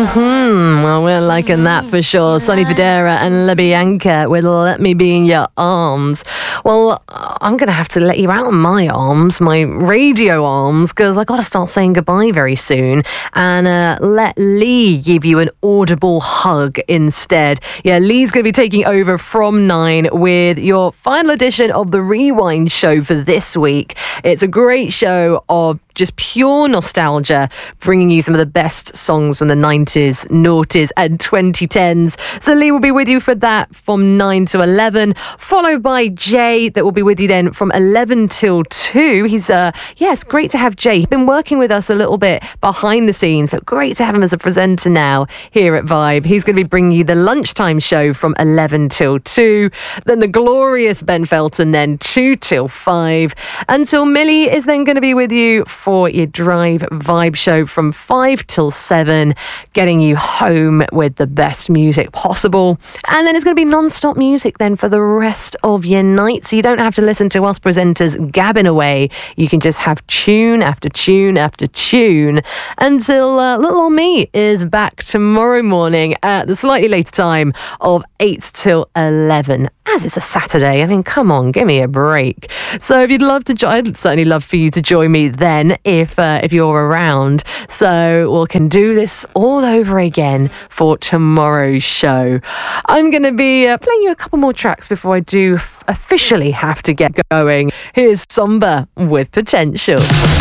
Well, we're liking that for sure. Sonny Fodera and LaBianca with Let Me Be in Your Arms. Well, I'm going to have to let you out of my arms, my radio arms, because I got to start saying goodbye very soon. And let Lee give you an audible hug instead. Yeah, Lee's going to be taking over from 9 with your final edition of the Rewind show for this week. It's a great show of just pure nostalgia, bringing you some of the best songs from the 90s, noughties and 2010s. So Lee will be with you for that from 9 to 11, followed by Jay that will be with you then from 11 till 2. He's, it's great to have Jay. He's been working with us a little bit behind the scenes, but great to have him as a presenter now here at Vibe. He's going to be bringing you the lunchtime show from 11 till 2, then the glorious Ben Felton then 2 till 5, until Millie is then going to be with you for your Drive Vibe show from 5 till 7, getting you home with the best music possible. And then it's going to be non-stop music then for the rest of your night, so you don't have to listen to us presenters gabbing away. You can just have tune after tune after tune until little old me is back tomorrow morning at the slightly later time of 8 till 11. As it's a Saturday, I mean, come on, give me a break. So if you'd love to join, I'd certainly love for you to join me then if you're around. So we can do this all over again for tomorrow's show. I'm going to be playing you a couple more tracks before I do officially have to get going. Here's Somber with Potential.